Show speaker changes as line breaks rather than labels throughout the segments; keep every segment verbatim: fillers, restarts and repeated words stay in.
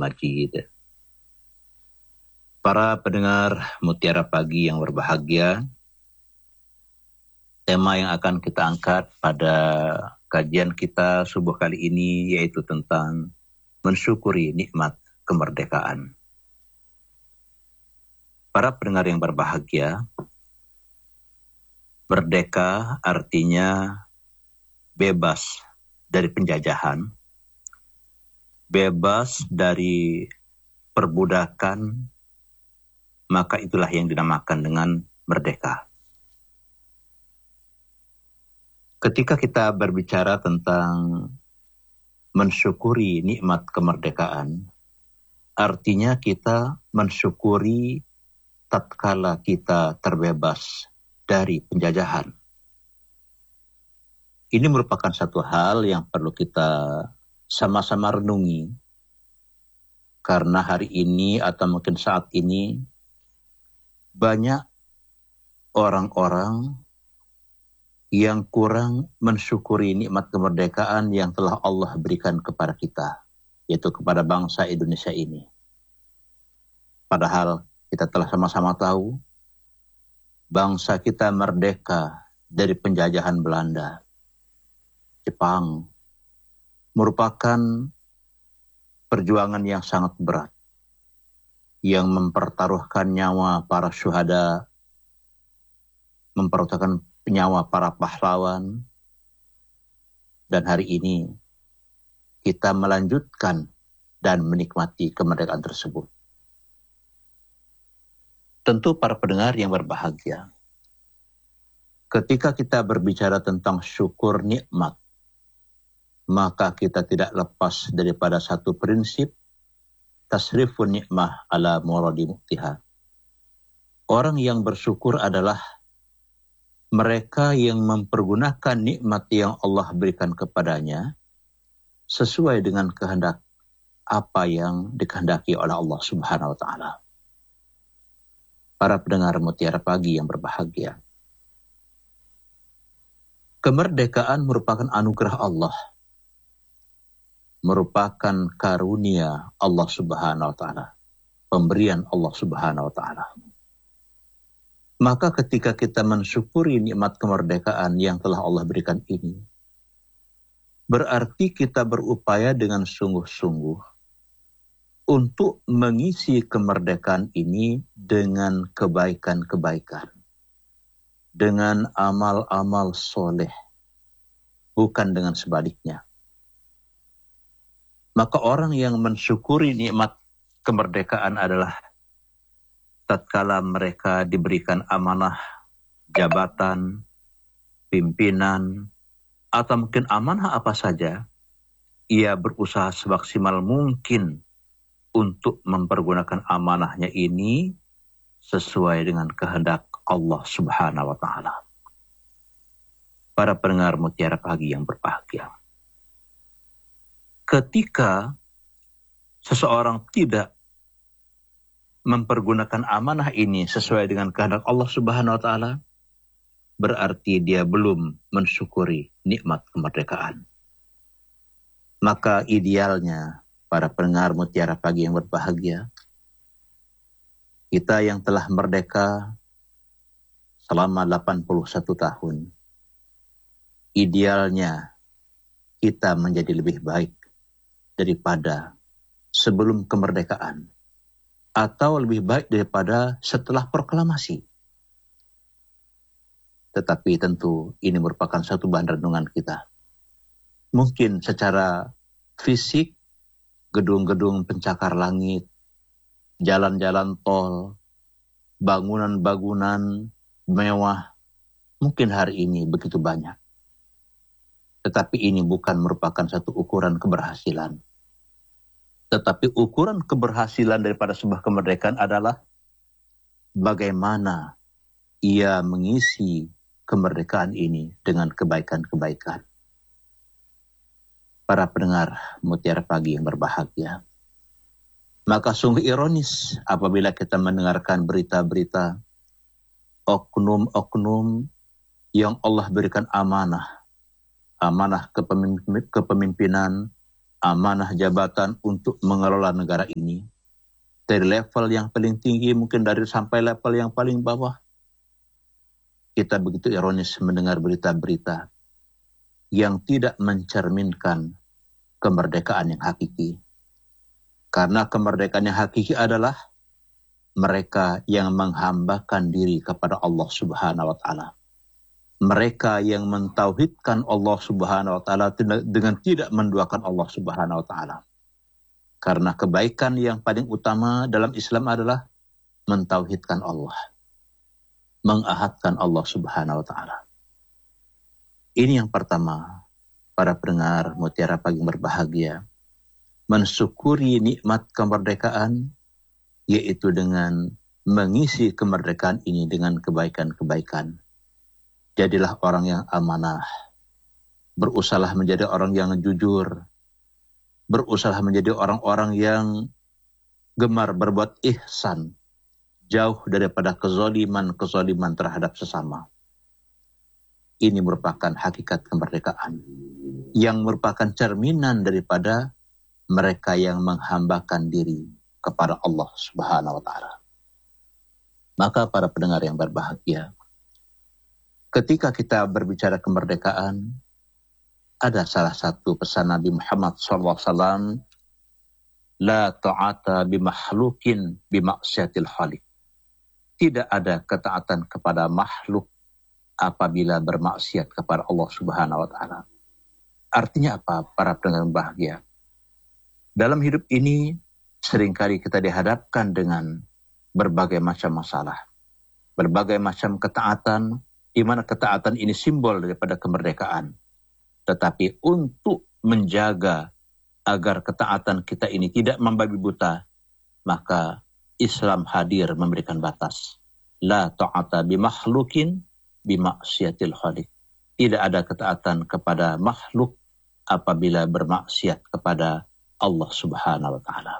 Majid. Para pendengar Mutiara Pagi yang berbahagia, tema yang akan kita angkat pada kajian kita subuh kali ini yaitu tentang mensyukuri nikmat kemerdekaan. Para pendengar yang berbahagia, merdeka artinya bebas dari penjajahan, bebas dari perbudakan, maka itulah yang dinamakan dengan merdeka. Ketika kita berbicara tentang mensyukuri nikmat kemerdekaan, artinya kita mensyukuri tatkala kita terbebas dari penjajahan. Ini merupakan satu hal yang perlu kita sama-sama renungi, karena hari ini atau mungkin saat ini banyak orang-orang yang kurang mensyukuri nikmat kemerdekaan yang telah Allah berikan kepada kita, yaitu kepada bangsa Indonesia ini. Padahal kita telah sama-sama tahu bangsa kita merdeka dari penjajahan Belanda, Jepang, merupakan perjuangan yang sangat berat, yang mempertaruhkan nyawa para syuhada, mempertaruhkan nyawa para pahlawan, dan hari ini kita melanjutkan dan menikmati kemerdekaan tersebut. Tentu para pendengar yang berbahagia, ketika kita berbicara tentang syukur nikmat, maka kita tidak lepas daripada satu prinsip, tasrifun nikmah ala muradi muktiha. Orang yang bersyukur adalah mereka yang mempergunakan nikmat yang Allah berikan kepadanya sesuai dengan kehendak apa yang dikehendaki oleh Allah Subhanahu wa taala. Para pendengar Mutiara Pagi yang berbahagia, kemerdekaan merupakan anugerah Allah, merupakan karunia Allah Subhanahu wa taala, pemberian Allah Subhanahu wa taala. Maka ketika kita mensyukuri nikmat kemerdekaan yang telah Allah berikan ini, berarti kita berupaya dengan sungguh-sungguh untuk mengisi kemerdekaan ini dengan kebaikan-kebaikan, dengan amal-amal soleh, bukan dengan sebaliknya. Maka orang yang mensyukuri nikmat kemerdekaan adalah tatkala mereka diberikan amanah, jabatan, pimpinan, atau mungkin amanah apa saja, ia berusaha semaksimal mungkin untuk mempergunakan amanahnya ini sesuai dengan kehendak Allah Subhanahu wa taala. Para pendengar Mutiara Pagi yang berbahagia, ketika seseorang tidak mempergunakan amanah ini sesuai dengan kehendak Allah Subhanahu wa taala, berarti dia belum mensyukuri nikmat kemerdekaan. Maka idealnya para pendengar Mutiara Pagi yang berbahagia, kita yang telah merdeka selama delapan puluh satu tahun, idealnya kita menjadi lebih baik daripada sebelum kemerdekaan, atau lebih baik daripada setelah proklamasi. Tetapi tentu ini merupakan satu bahan renungan kita. Mungkin secara fisik, gedung-gedung pencakar langit, jalan-jalan tol, bangunan-bangunan mewah, mungkin hari ini begitu banyak. Tetapi ini bukan merupakan satu ukuran keberhasilan. Tetapi ukuran keberhasilan daripada sebuah kemerdekaan adalah bagaimana ia mengisi kemerdekaan ini dengan kebaikan-kebaikan. Para pendengar Mutiara Pagi yang berbahagia, maka sungguh ironis apabila kita mendengarkan berita-berita oknum-oknum yang Allah berikan amanah, amanah kepemimpinan, amanah jabatan untuk mengelola negara ini, dari level yang paling tinggi mungkin dari sampai level yang paling bawah, kita begitu ironis mendengar berita-berita yang tidak mencerminkan kemerdekaan yang hakiki. Karena kemerdekaan yang hakiki adalah mereka yang menghambakan diri kepada Allah Subhanahu wa taala. Mereka yang mentauhidkan Allah Subhanahu wa taala dengan tidak menduakan Allah Subhanahu wa taala. Karena kebaikan yang paling utama dalam Islam adalah mentauhidkan Allah, mengahadkan Allah Subhanahu wa taala. Ini yang pertama, para pendengar Mutiara Pagi yang berbahagia, mensyukuri nikmat kemerdekaan, yaitu dengan mengisi kemerdekaan ini dengan kebaikan-kebaikan. Jadilah orang yang amanah, berusaha menjadi orang yang jujur, berusaha menjadi orang-orang yang gemar berbuat ihsan, jauh daripada kezaliman-kezaliman terhadap sesama. Ini merupakan hakikat kemerdekaan, yang merupakan cerminan daripada mereka yang menghambakan diri kepada Allah Subhanahu wa taala. Maka para pendengar yang berbahagia, ketika kita berbicara kemerdekaan, ada salah satu pesan Nabi Muhammad shallallahu alaihi wasallam, la ta'ata bimakhlukin bimaksiatil khaliq. Tidak ada ketaatan kepada makhluk apabila bermaksiat kepada Allah Subhanahu wa taala. Artinya apa, para pendengar yang bahagia? Dalam hidup ini seringkali kita dihadapkan dengan berbagai macam masalah, berbagai macam ketaatan, di mana ketaatan ini simbol daripada kemerdekaan. Tetapi untuk menjaga agar ketaatan kita ini tidak membabi buta, maka Islam hadir memberikan batas. La ta'ata bimakhlukin bimaksiatil khaliq. Tidak ada ketaatan kepada makhluk apabila bermaksiat kepada Allah Subhanahu wa taala.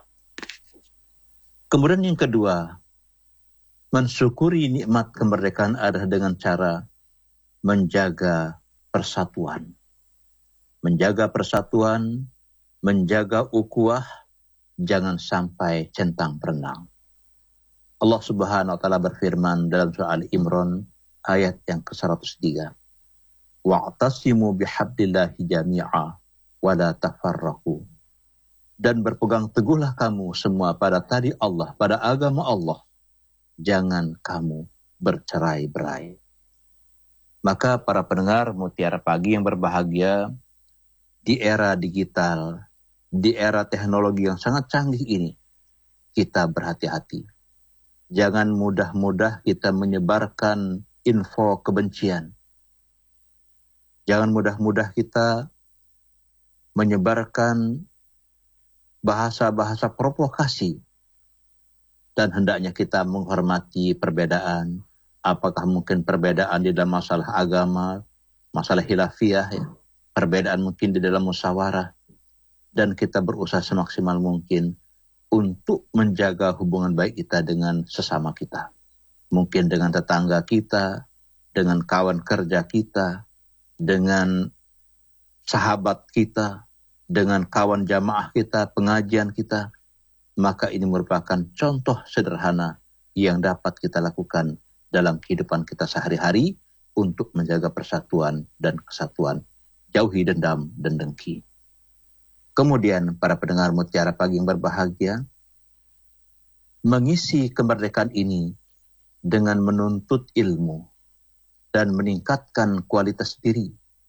Kemudian yang kedua, mensyukuri nikmat kemerdekaan adalah dengan cara menjaga persatuan. Menjaga persatuan, menjaga ukhuwah, jangan sampai centang perenang. Allah Subhanahu wa taala berfirman dalam surah Al-Imran ayat yang ke seratus tiga. Wa'tasimu bihablillahi jami'a wa la tafarraqu. Dan berpegang teguhlah kamu semua pada tali Allah, pada agama Allah. Jangan kamu bercerai-berai. Maka para pendengar Mutiara Pagi yang berbahagia, di era digital, di era teknologi yang sangat canggih ini, kita berhati-hati. Jangan mudah-mudah kita menyebarkan info kebencian. Jangan mudah-mudah kita menyebarkan bahasa-bahasa provokasi. Dan hendaknya kita menghormati perbedaan. Apakah mungkin perbedaan di dalam masalah agama, masalah khilafiyah, ya. Perbedaan mungkin di dalam musyawarah. Dan kita berusaha semaksimal mungkin untuk menjaga hubungan baik kita dengan sesama kita. Mungkin dengan tetangga kita, dengan kawan kerja kita, dengan sahabat kita, dengan kawan jamaah kita, pengajian kita. Maka ini merupakan contoh sederhana yang dapat kita lakukan dalam kehidupan kita sehari-hari untuk menjaga persatuan dan kesatuan. Jauhi dendam dan dengki. Kemudian para pendengar Mutiara Pagi yang berbahagia, mengisi kemerdekaan ini dengan menuntut ilmu dan meningkatkan kualitas diri.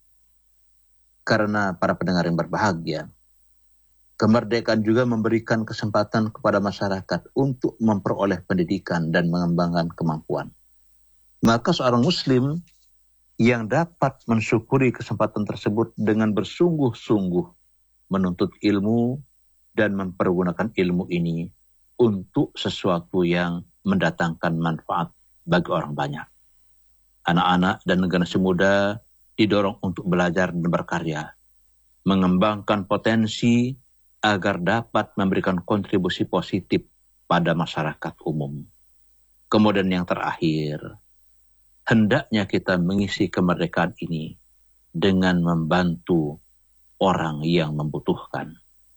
Karena para pendengar yang berbahagia, kemerdekaan juga memberikan kesempatan kepada masyarakat untuk memperoleh pendidikan dan mengembangkan kemampuan. Maka seorang muslim yang dapat mensyukuri kesempatan tersebut dengan bersungguh-sungguh menuntut ilmu dan mempergunakan ilmu ini untuk sesuatu yang mendatangkan manfaat bagi orang banyak. Anak-anak dan generasi muda didorong untuk belajar dan berkarya, mengembangkan potensi agar dapat memberikan kontribusi positif pada masyarakat umum. Kemudian yang terakhir, hendaknya kita mengisi kemerdekaan ini dengan membantu orang yang membutuhkan.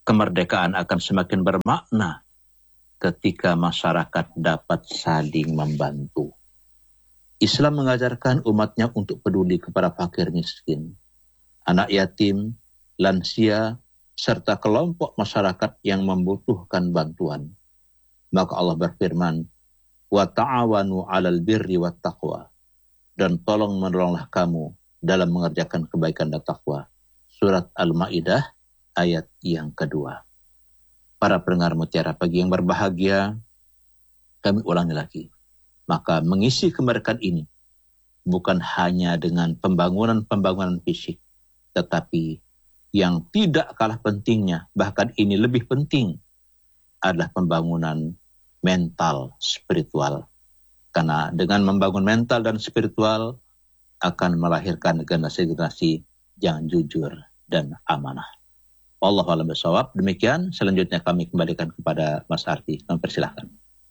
kemerdekaan akan semakin bermakna ketika masyarakat dapat saling membantu. Islam mengajarkan umatnya untuk peduli kepada fakir miskin, anak yatim, lansia, serta kelompok masyarakat yang membutuhkan bantuan. Maka Allah berfirman, wa ta'awanu 'alal birri wat taqwa, dan tolong menolonglah kamu dalam mengerjakan kebaikan dan takwa. Surat Al-Maidah ayat yang kedua. Para pendengar Mutiara Pagi yang berbahagia, kami ulangi lagi. Maka mengisi kemerdekaan ini bukan hanya dengan pembangunan-pembangunan fisik, tetapi yang tidak kalah pentingnya, bahkan ini lebih penting, adalah pembangunan mental spiritual. Karena dengan membangun mental dan spiritual akan melahirkan generasi-generasi yang jujur dan amanah. Wallahu a'lam bishawab. Demikian, selanjutnya kami kembalikan kepada Mas Arti. Kami persilahkan.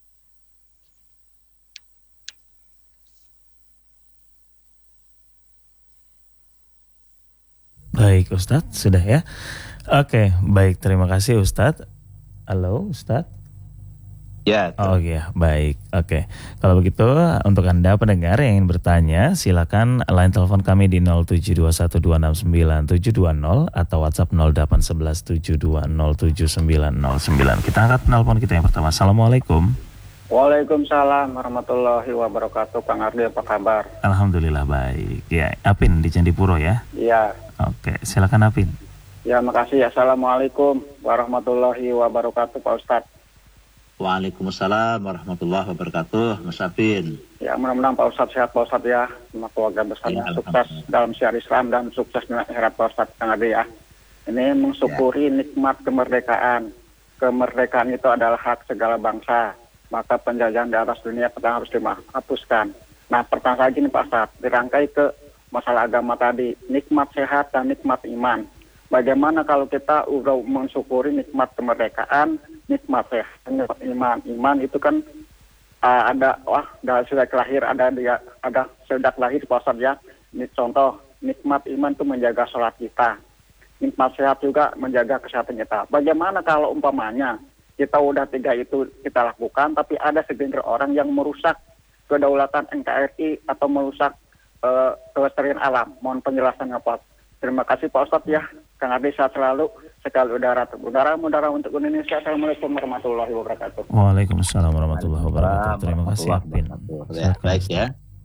Baik Ustadz, sudah ya. Oke, baik, terima kasih Ustadz. Halo Ustadz.
Ya.
Oh ya, baik. Oke. Kalau begitu, untuk Anda pendengar yang ingin bertanya, silakan line telepon kami di nol tujuh dua satu dua enam sembilan tujuh dua nol atau WhatsApp nol delapan satu satu tujuh dua nol tujuh sembilan nol sembilan. Kita angkat telepon kita yang pertama. Assalamualaikum.
Waalaikumsalam warahmatullahi wabarakatuh. Kang Ardi, apa kabar?
Alhamdulillah baik. Ya, Apin di Candipuro ya.
Iya.
Oke, silakan Apin.
Ya, makasih. Assalamualaikum warahmatullahi wabarakatuh, Pak Ustadz.
Waalaikumsalam warahmatullahi wabarakatuh, Mas Apin.
Ya, mudah-mudahan Pak Ustadz sehat, Pak Ustadz ya. Sama keluarga besarnya
Ya,
sukses dalam syiar Islam dan sukses di akhirat, Pak Ustadz. Kang Ardi ya. Ini mensyukuri ya. Nikmat kemerdekaan. Kemerdekaan itu adalah hak segala bangsa. Maka penjajahan di atas dunia pertama harus dihapuskan. Nah, pertanyaan lagi nih Pak Ustadz, dirangkai ke masalah agama tadi, nikmat sehat dan nikmat iman. Bagaimana kalau kita udah mensyukuri nikmat kemerdekaan, nikmat sehat, nikmat iman. Iman itu kan uh, ada, wah, dari sejak lahir ada dia, ada sejak lahir Pak Ustadz ya. Ini contoh, nikmat iman itu menjaga sholat kita. Nikmat sehat juga menjaga kesehatan kita. Bagaimana kalau umpamanya kita udah tiga itu kita lakukan, tapi ada segelintir orang yang merusak kedaulatan N K R I atau merusak uh, kelestarian alam. Mohon penjelasannya Pak. Terima kasih Pak Ustadz ya. Kang Ardi sehat selalu, sekali udara udara udara untuk Indonesia. Assalamualaikum warahmatullahi wabarakatuh.
Waalaikumsalam warahmatullahi wabarakatuh. Terima kasih Apin.
Ya, baik ya.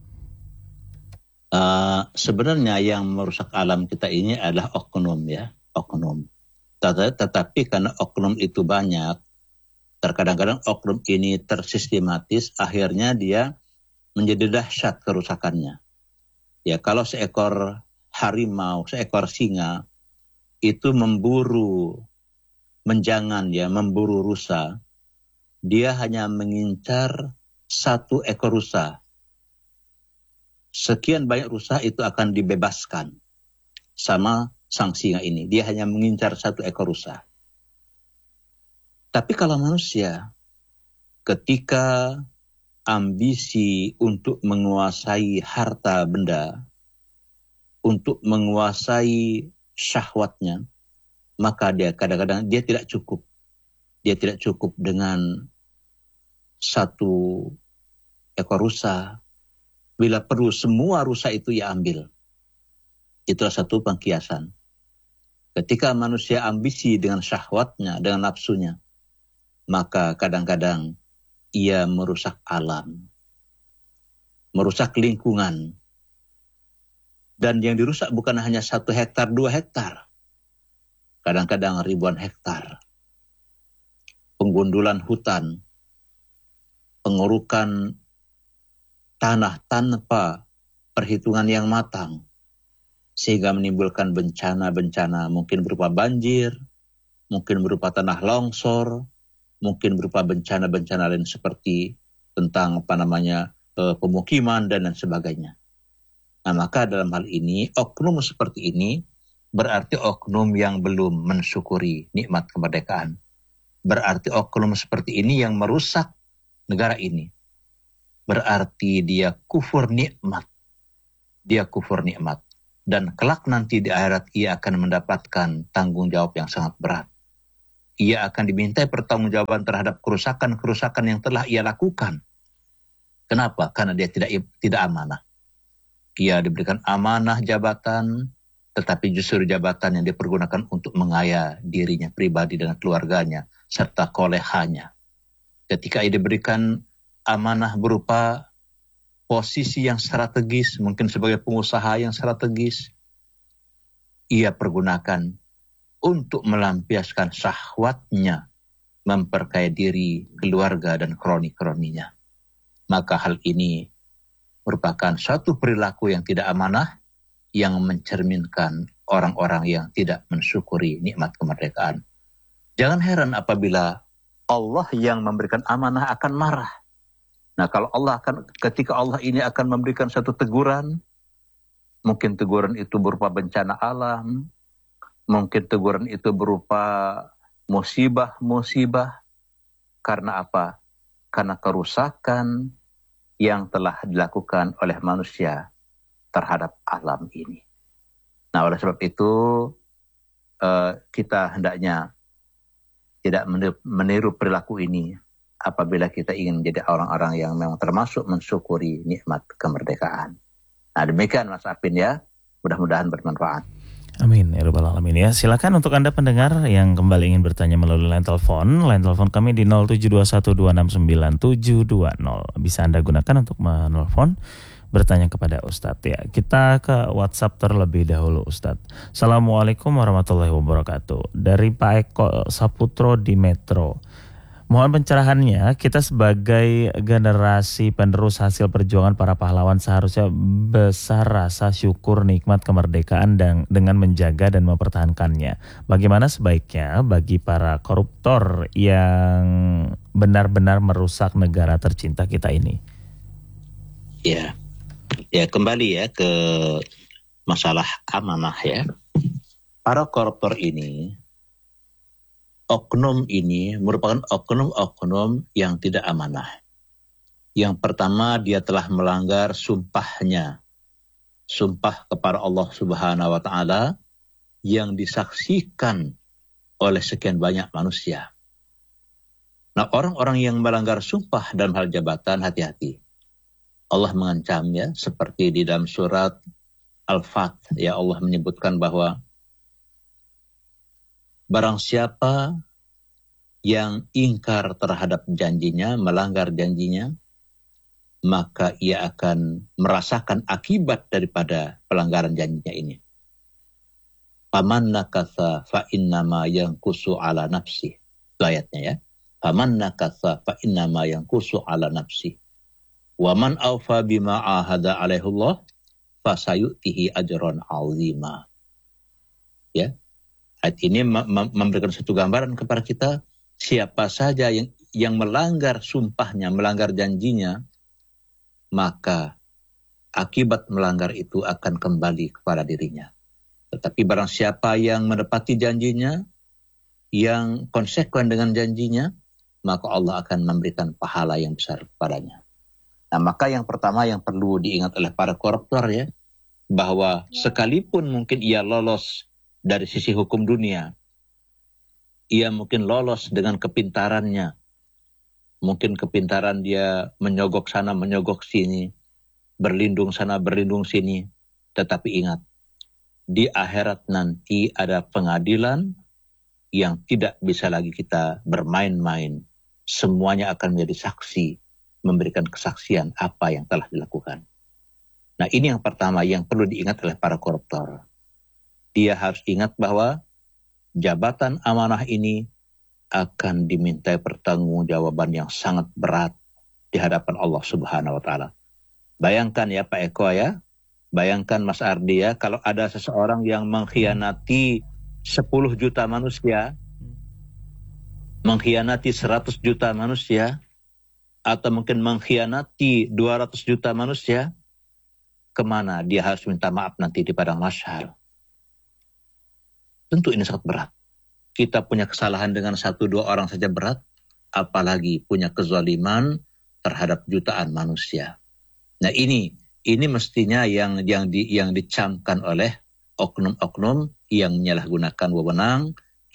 Uh, sebenarnya yang merusak alam kita ini adalah oknum ya, oknum. Tetapi karena oknum itu banyak, terkadang-kadang oknum ini tersistematis, akhirnya dia menjadi dahsyat kerusakannya. Ya, kalau seekor harimau, seekor singa itu memburu, menjangan ya, memburu rusa, dia hanya mengincar satu ekor rusa. Sekian banyak rusa itu akan dibebaskan sama sang singa ini. Dia hanya mengincar satu ekor rusa. Tapi kalau manusia, ketika ambisi untuk menguasai harta benda, untuk menguasai syahwatnya, maka dia kadang-kadang dia tidak cukup. Dia tidak cukup dengan satu ekor rusa. Bila perlu semua rusa itu ia ambil. Itulah satu pengkiasan. Ketika manusia ambisi dengan syahwatnya, dengan nafsunya, maka kadang-kadang ia merusak alam, merusak lingkungan. Dan yang dirusak bukan hanya satu hektar, dua hektar. Kadang-kadang ribuan hektar. Penggundulan hutan, pengurukan tanah tanpa perhitungan yang matang, sehingga menimbulkan bencana-bencana, mungkin berupa banjir, mungkin berupa tanah longsor, mungkin berupa bencana-bencana lain seperti tentang apa namanya pemukiman dan lain sebagainya. Nah, maka dalam hal ini oknum seperti ini berarti oknum yang belum mensyukuri nikmat kemerdekaan. Berarti oknum seperti ini yang merusak negara ini. Berarti dia kufur nikmat. Dia kufur nikmat. Dan kelak nanti di akhirat ia akan mendapatkan tanggung jawab yang sangat berat. ia akan dimintai pertanggungjawaban terhadap kerusakan-kerusakan yang telah ia lakukan. Kenapa? Karena dia tidak tidak amanah. Ia diberikan amanah jabatan, tetapi justru jabatan yang dipergunakan untuk mengaya dirinya pribadi dan keluarganya, serta kolehannya. Ketika ia diberikan amanah berupa posisi yang strategis, mungkin sebagai pengusaha yang strategis, ia pergunakan untuk melampiaskan syahwatnya, memperkaya diri, keluarga, dan kroni-kroninya. Maka hal ini merupakan suatu perilaku yang tidak amanah, yang mencerminkan orang-orang yang tidak mensyukuri nikmat kemerdekaan. Jangan heran apabila Allah yang memberikan amanah akan marah. Nah, kalau Allah akan, ketika Allah ini akan memberikan satu teguran, mungkin teguran itu berupa bencana alam, mungkin teguran itu berupa musibah-musibah. Karena apa? Karena kerusakan yang telah dilakukan oleh manusia terhadap alam ini. Nah, oleh sebab itu uh, kita hendaknya tidak meniru perilaku ini apabila kita ingin menjadi orang-orang yang memang termasuk mensyukuri nikmat kemerdekaan. Nah, demikian Mas Apin ya. Mudah-mudahan bermanfaat.
Amin ya rabbal alamin ya. Silakan untuk Anda pendengar yang kembali ingin bertanya melalui line telepon. Line telepon kami di nol tujuh dua satu dua enam sembilan tujuh dua nol. Bisa Anda gunakan untuk menelpon bertanya kepada Ustadz ya. Kita ke WhatsApp terlebih dahulu Ustadz. Assalamualaikum warahmatullahi wabarakatuh. Dari Pak Eko Saputro di Metro. Mohon pencerahannya, kita sebagai generasi penerus hasil perjuangan para pahlawan seharusnya besar rasa syukur nikmat kemerdekaan dan dengan menjaga dan mempertahankannya. Bagaimana sebaiknya bagi para koruptor yang benar-benar merusak negara tercinta kita ini?
Ya, ya kembali ya ke masalah amanah ya. Para koruptor ini, oknum ini merupakan oknum-oknum yang tidak amanah. Yang pertama, dia telah melanggar sumpahnya. Sumpah kepada Allah Subhanahu wa taala yang disaksikan oleh sekian banyak manusia. Nah, orang-orang yang melanggar sumpah dalam hal jabatan, hati-hati. Allah mengancamnya seperti di dalam surat Al-Fat, ya, Allah menyebutkan bahwa barang siapa yang ingkar terhadap janjinya, melanggar janjinya, maka ia akan merasakan akibat daripada pelanggaran janjinya ini. Faman nakatha fa innama yanqusu ala nafsi. Itu ayatnya ya. Faman nakatha fa innama yanqusu ala nafsi. Wa man awfa bima ahada alaihullah fasayutihi ajran azima. Ya. Ayat ini memberikan satu gambaran kepada kita, siapa saja yang yang melanggar sumpahnya, melanggar janjinya, maka akibat melanggar itu akan kembali kepada dirinya. Tetapi barang siapa yang menepati janjinya, yang konsekuen dengan janjinya, maka Allah akan memberikan pahala yang besar kepadanya. Nah, maka yang pertama yang perlu diingat oleh para koruptor ya, bahwa sekalipun mungkin ia lolos dari sisi hukum dunia, ia mungkin lolos dengan kepintarannya. Mungkin kepintaran dia menyogok sana, menyogok sini, berlindung sana, berlindung sini. Tetapi ingat, di akhirat nanti ada pengadilan yang tidak bisa lagi kita bermain-main. Semuanya akan menjadi saksi, memberikan kesaksian apa yang telah dilakukan. Nah, ini yang pertama yang perlu diingat oleh para koruptor. Dia harus ingat bahwa jabatan amanah ini akan dimintai pertanggungjawaban yang sangat berat di hadapan Allah Subhanahu wa taala. Bayangkan ya Pak Eko ya, bayangkan Mas Ardi ya, kalau ada seseorang yang mengkhianati sepuluh juta manusia, mengkhianati seratus juta manusia, atau mungkin mengkhianati dua ratus juta manusia, kemana dia harus minta maaf nanti di padang mahsyar? Tentu ini sangat berat. Kita punya kesalahan dengan satu dua orang saja berat, apalagi punya kezaliman terhadap jutaan manusia. Nah ini ini mestinya yang yang di, yang dicamkan oleh oknum-oknum yang menyalahgunakan wewenang,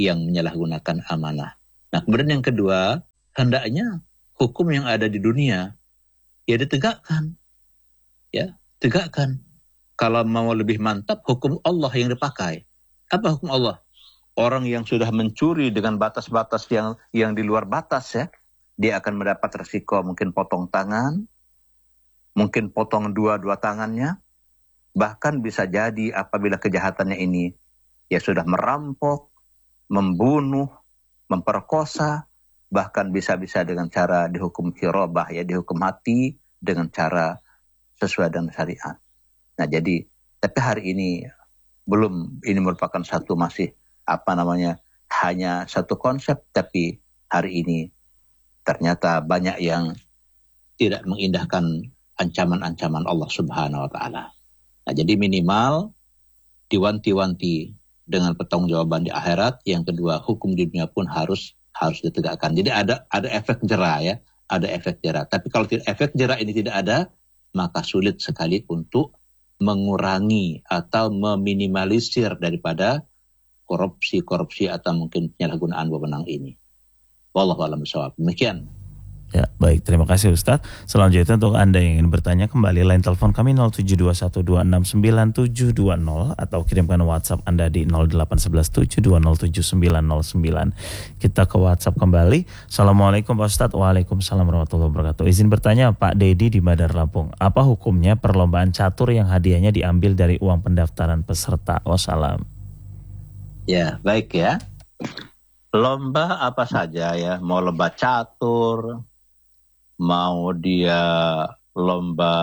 yang menyalahgunakan amanah. Nah, kemudian yang kedua, hendaknya hukum yang ada di dunia ya ditegakkan. Ya, tegakkan. Kalau mau lebih mantap, hukum Allah yang dipakai. Apa hukum Allah? Orang yang sudah mencuri dengan batas-batas yang yang di luar batas ya, dia akan mendapat resiko mungkin potong tangan, mungkin potong dua-dua tangannya, bahkan bisa jadi apabila kejahatannya ini ya sudah merampok, membunuh, memperkosa, bahkan bisa-bisa dengan cara dihukum hirabah ya, dihukum mati dengan cara sesuai dengan syariat. Nah jadi, tapi hari ini belum, ini merupakan satu masih apa namanya, hanya satu konsep, tapi hari ini ternyata banyak yang tidak mengindahkan ancaman-ancaman Allah Subhanahu wa taala. Nah, jadi minimal diwanti-wanti dengan pertanggungjawaban di akhirat, yang kedua hukum di dunia pun harus harus ditegakkan. Jadi ada ada efek jera ya, ada efek jera. Tapi kalau efek jera ini tidak ada, maka sulit sekali untuk mengurangi atau meminimalisir daripada korupsi-korupsi atau mungkin penyalahgunaan wewenang ini. Wallahu a'lam bishawab. Demikian.
Ya, baik. Terima kasih Ustadz. Selanjutnya untuk Anda yang ingin bertanya, kembali line telepon kami nol tujuh dua satu dua enam sembilan tujuh dua nol atau kirimkan WhatsApp Anda di nol delapan satu satu tujuh dua nol tujuh sembilan nol sembilan. Kita ke WhatsApp kembali. Assalamualaikum Pak Ustadz. Waalaikumsalam warahmatullahi wabarakatuh. Izin bertanya Pak Dedi di Badar Lampung. Apa hukumnya perlombaan catur yang hadiahnya diambil dari uang pendaftaran peserta? Wassalam.
Ya, baik ya. Lomba apa saja ya, mau lomba catur, mau dia lomba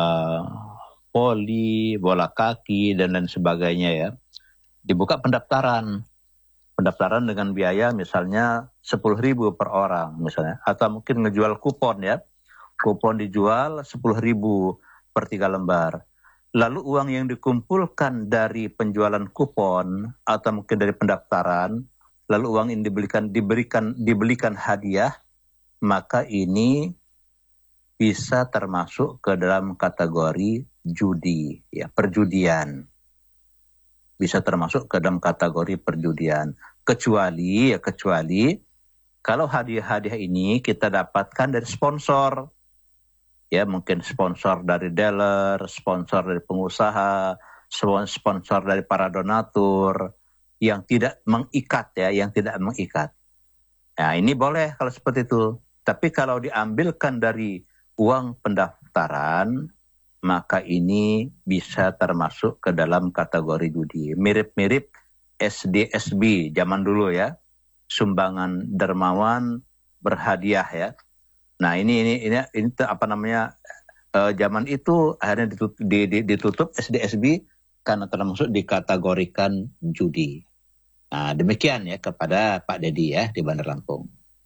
voli, bola kaki, dan lain sebagainya ya. Dibuka pendaftaran. Pendaftaran dengan biaya misalnya sepuluh ribu per orang misalnya. Atau mungkin ngejual kupon ya. Kupon dijual sepuluh ribu per tiga lembar. Lalu uang yang dikumpulkan dari penjualan kupon atau mungkin dari pendaftaran, lalu uang ini dibelikan, diberikan, dibelikan hadiah, maka ini bisa termasuk ke dalam kategori judi, ya, perjudian. Bisa termasuk ke dalam kategori perjudian. Kecuali, ya kecuali, kalau hadiah-hadiah ini kita dapatkan dari sponsor. Ya, mungkin sponsor dari dealer, sponsor dari pengusaha, sponsor dari para donatur, yang tidak mengikat ya, yang tidak mengikat. Nah, ini boleh kalau seperti itu. Tapi kalau diambilkan dari uang pendaftaran, maka ini bisa termasuk ke dalam kategori judi. Mirip-mirip S D S B zaman dulu ya, sumbangan dermawan berhadiah ya. Nah ini ini ini, ini apa namanya, uh, zaman itu akhirnya ditutup, ditutup S D S B karena termasuk dikategorikan judi. Nah demikian ya kepada Pak Dedi ya di Bandar Lampung.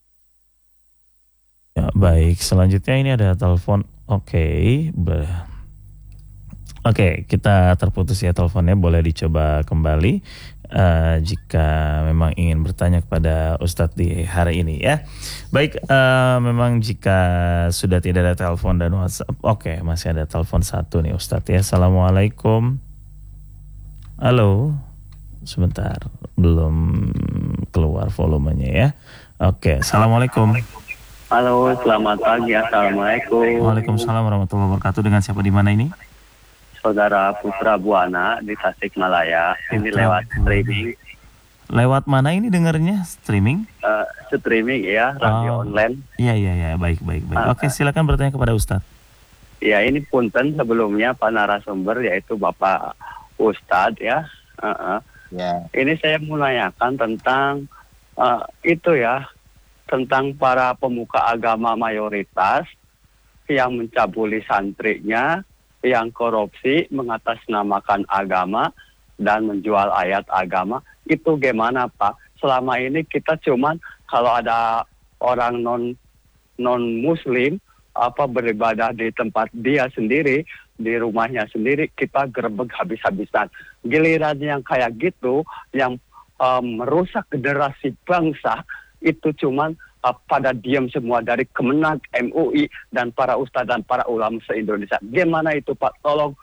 Ya, baik, selanjutnya ini ada telepon. Oke, okay. Oke, okay, kita terputus ya teleponnya, boleh dicoba kembali uh, jika memang ingin bertanya kepada Ustadz di hari ini ya. Baik, uh, memang jika sudah tidak ada telepon dan WhatsApp, oke, okay, masih ada telepon satu nih Ustadz ya. Assalamualaikum. Halo, sebentar, belum keluar volumenya ya. Oke, okay, Assalamualaikum.
Halo, selamat pagi. Assalamualaikum.
Waalaikumsalam warahmatullahi wabarakatuh. Dengan siapa di mana ini?
Saudara Putra Buana di Tasikmalaya. Ini lewat streaming.
Lewat mana ini dengarnya? Streaming?
Uh, streaming ya, radio oh. online.
Iya, iya, iya. Baik, baik, baik. Uh, Oke, silakan bertanya kepada Ustadz.
Ya, ini punten sebelumnya Pak narasumber, yaitu Bapak Ustadz ya. Uh-uh. Yeah. Ini saya mau nanyakan tentang uh, itu ya, tentang para pemuka agama mayoritas yang mencabuli santrinya, yang korupsi, mengatasnamakan agama, dan menjual ayat agama. Itu gimana Pak? Selama ini kita cuman kalau ada orang non non muslim apa beribadah di tempat dia sendiri, di rumahnya sendiri, kita gerebek habis-habisan. Giliran yang kayak gitu, yang um, merusak generasi bangsa, itu cuman uh, pada diam semua dari Kemenag, M U I, dan para ustadz dan para ulama se-Indonesia. Gimana itu Pak? Tolong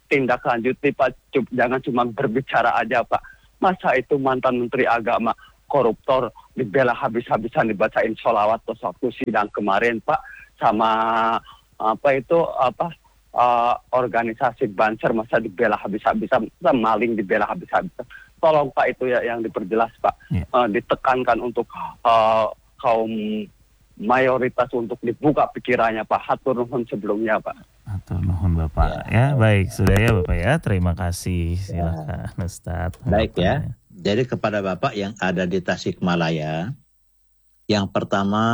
ditindaklanjuti Pak. Jangan cuma berbicara aja Pak. Masa itu mantan Menteri Agama koruptor dibela habis-habisan, dibacain sholawat pas waktu sidang kemarin Pak, sama apa itu apa uh, organisasi Banser masa dibela habis-habisan, maling dibela habis-habisan. Tolong Pak itu ya yang diperjelas Pak, yeah. uh, ditekankan untuk uh, kaum mayoritas untuk dibuka pikirannya Pak. Hatur nuhun sebelumnya Pak.
Hatur nuhun Bapak. Ya, ya baik sudah ya Bapak ya. Terima kasih. Silakan ya. Ustadz.
Baik ya. Jadi kepada Bapak yang ada di Tasikmalaya, yang pertama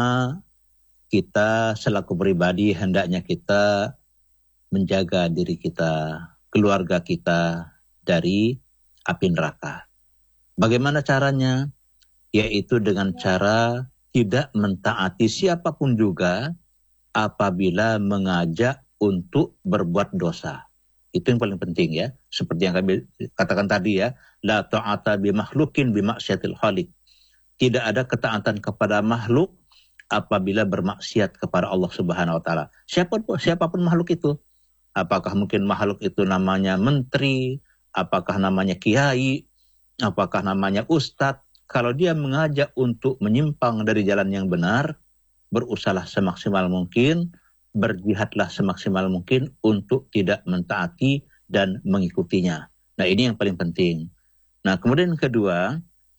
kita selaku pribadi hendaknya kita menjaga diri kita, keluarga kita dari api neraka. Bagaimana caranya? Yaitu dengan cara tidak mentaati siapapun juga apabila mengajak untuk berbuat dosa. Itu yang paling penting ya. Seperti yang kami katakan tadi ya, la ta'ata bi makhlukin bi maksiatil khaliq. Tidak ada ketaatan kepada makhluk apabila bermaksiat kepada Allah Subhanahu wa taala. Siapapun siapapun makhluk itu. Apakah mungkin makhluk itu namanya menteri, apakah namanya kiai, apakah namanya ustadz, kalau dia mengajak untuk menyimpang dari jalan yang benar, berusahalah semaksimal mungkin, berjihadlah semaksimal mungkin untuk tidak mentaati dan mengikutinya. Nah, ini yang paling penting. Nah, kemudian yang kedua,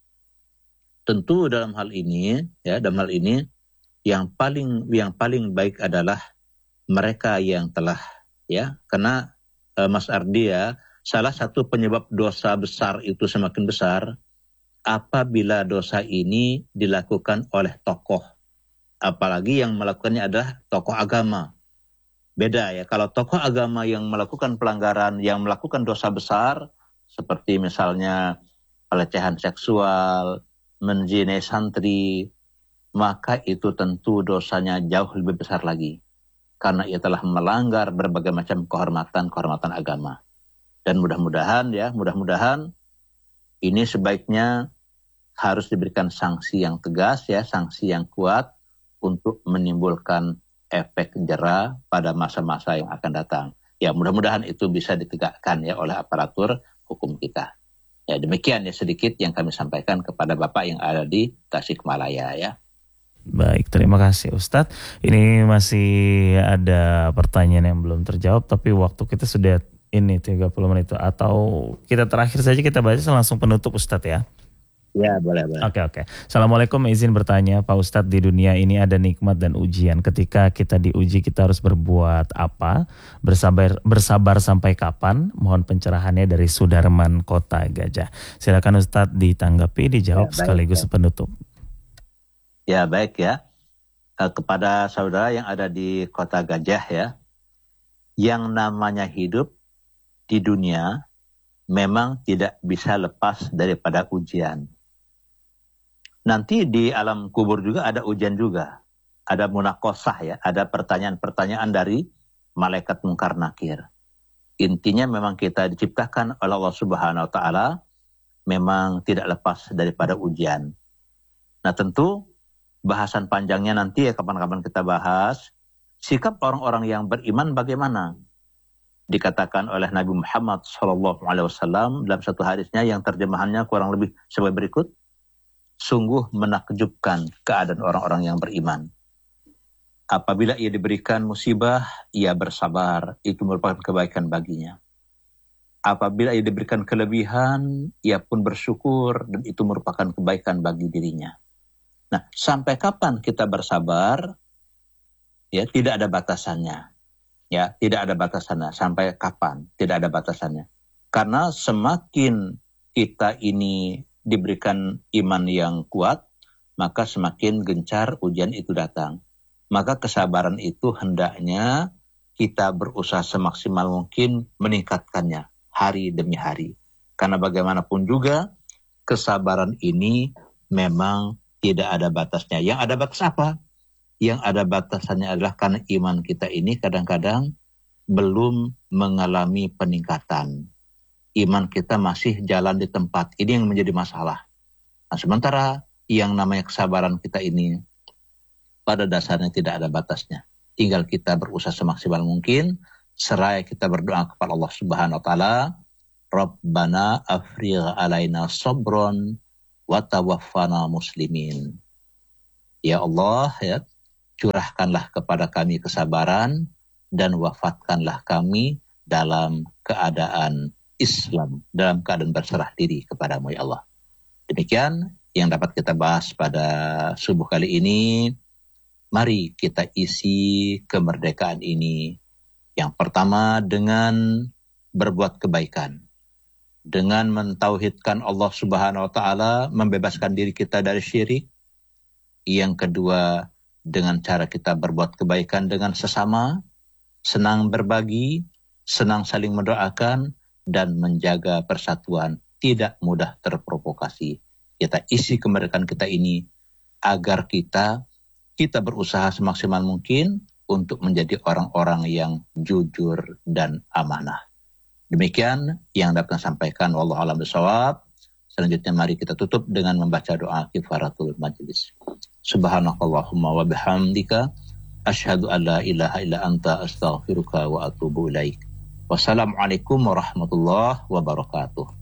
tentu dalam hal ini, ya, dalam hal ini yang paling yang paling baik adalah mereka yang telah, ya, karena eh, Mas Ardi ya, salah satu penyebab dosa besar itu semakin besar apabila dosa ini dilakukan oleh tokoh. Apalagi yang melakukannya adalah tokoh agama. Beda ya, kalau tokoh agama yang melakukan pelanggaran, yang melakukan dosa besar, seperti misalnya pelecehan seksual, menzinai santri, maka itu tentu dosanya jauh lebih besar lagi. Karena ia telah melanggar berbagai macam kehormatan-kehormatan agama. Dan mudah-mudahan ya, mudah-mudahan ini sebaiknya harus diberikan sanksi yang tegas ya, sanksi yang kuat untuk menimbulkan efek jera pada masa-masa yang akan datang. Ya, mudah-mudahan itu bisa ditegakkan ya oleh aparatur hukum kita. Ya, demikian ya sedikit yang kami sampaikan kepada Bapak yang ada di Tasikmalaya ya.
Baik, terima kasih Ustadz. Ini masih ada pertanyaan yang belum terjawab, tapi waktu kita sudah ini tiga puluh menit, atau kita terakhir saja kita baca langsung penutup Ustadz ya.
Ya, boleh, boleh.
Oke, oke. Assalamualaikum, izin bertanya Pak Ustadz, di dunia ini ada nikmat dan ujian. Ketika kita diuji, kita harus berbuat apa? Bersabar bersabar sampai kapan? Mohon pencerahannya dari Sudarman, Kota Gajah. Silakan Ustadz ditanggapi, dijawab ya, sekaligus ya. Penutup.
Ya, baik ya. Kepada saudara yang ada di Kota Gajah ya, yang namanya hidup di dunia memang tidak bisa lepas daripada ujian. Nanti di alam kubur juga ada ujian juga. Ada munakosah ya, ada pertanyaan-pertanyaan dari malaikat mungkar nakir. Intinya memang kita diciptakan oleh Allah Subhanahu wa taala memang tidak lepas daripada ujian. Nah, tentu bahasan panjangnya nanti ya kapan-kapan kita bahas. Sikap orang-orang yang beriman bagaimana? Dikatakan oleh Nabi Muhammad shallallahu alaihi wasallam dalam satu hadisnya yang terjemahannya kurang lebih sebagai berikut. Sungguh menakjubkan keadaan orang-orang yang beriman. Apabila ia diberikan musibah, ia bersabar. Itu merupakan kebaikan baginya. Apabila ia diberikan kelebihan, ia pun bersyukur. Dan itu merupakan kebaikan bagi dirinya. Nah, sampai kapan kita bersabar? Ya, tidak ada batasannya. Ya, tidak ada batasannya. Sampai kapan? Tidak ada batasannya. Karena semakin kita ini diberikan iman yang kuat, maka semakin gencar ujian itu datang. Maka kesabaran itu hendaknya kita berusaha semaksimal mungkin meningkatkannya hari demi hari. Karena bagaimanapun juga kesabaran ini memang tidak ada batasnya. Yang ada batas apa? Yang ada batasannya adalah karena iman kita ini kadang-kadang belum mengalami peningkatan. Iman kita masih jalan di tempat. Ini yang menjadi masalah. Nah, sementara yang namanya kesabaran kita ini pada dasarnya tidak ada batasnya. Tinggal kita berusaha semaksimal mungkin. Seraya kita berdoa kepada Allah Subhanahu wa taala, Rabbana afrigh alaina sabron wa tawaffana muslimin. Ya Allah, ya, curahkanlah kepada kami kesabaran dan wafatkanlah kami dalam keadaan Islam, dalam keadaan berserah diri kepadamu ya Allah. Demikian yang dapat kita bahas pada subuh kali ini. Mari kita isi kemerdekaan ini. Yang pertama dengan berbuat kebaikan. Dengan mentauhidkan Allah Subhanahu wa taala, membebaskan diri kita dari syirik. Yang kedua, dengan cara kita berbuat kebaikan dengan sesama, senang berbagi, senang saling mendoakan, dan menjaga persatuan, tidak mudah terprovokasi. Kita isi kemerdekaan kita ini agar kita kita berusaha semaksimal mungkin untuk menjadi orang-orang yang jujur dan amanah. Demikian yang dapat saya sampaikan. Wallahu a'lam bishawab. Selanjutnya mari kita tutup dengan membaca doa kifaratul majlis. Subhanakallahumma wa bihamdika asyhadu an la ilaha illa anta astaghfiruka wa atubu ilaik. Wassalamualaikum warahmatullahi wabarakatuh.